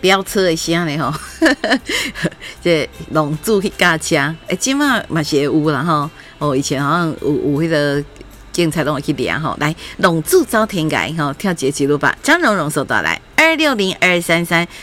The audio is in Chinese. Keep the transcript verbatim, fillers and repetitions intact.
飙车的时阵吼，这龙珠去驾车，诶，即马嘛是会有啦吼。哦，以前好像有有迄个警察拢会去抓吼。来，龙珠遭天涯吼，跳节记录吧，张蓉蓉收到来二六零二三三